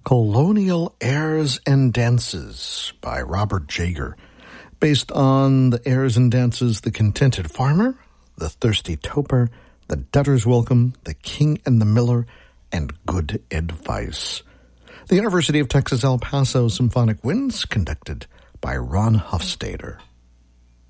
Colonial Airs and Dances by Robert Jager, based on the airs and dances The Contented Farmer, The Thirsty Toper, The Debtor's Welcome, The King and the Miller, and Good Advice. The University of Texas El Paso Symphonic Winds, conducted by Ron Hofstadter.